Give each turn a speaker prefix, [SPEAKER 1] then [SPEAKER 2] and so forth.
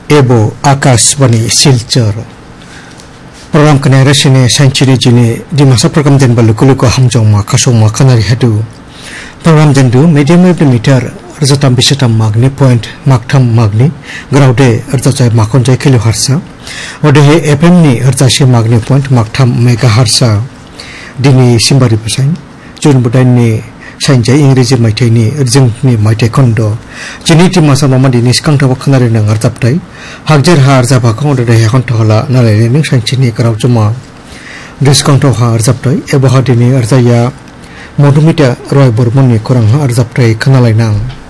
[SPEAKER 1] एबो Akashvani Silchar program kene resine century jini di masa program den balukuluko hamjong ma khasong ma khanari hatu program den du medium meter rzatam bisatam magni point maktham magni graude arjachai makon jai khelu harsa ode he fm ni arjashi magni point maktham megahertz dini simbari pasai jun budai ni sanjai ingreji maitai ni urjung ni maitai kondo jini ti masa mama dini skang thaba khanari nang arjaptai hakjer har jaba kong de he kon thola nalai ning sanchini karau chuma discount ha arjaptai ebo hadini arjaya modumita roy bormoni korang ha arjaptai khanalai nang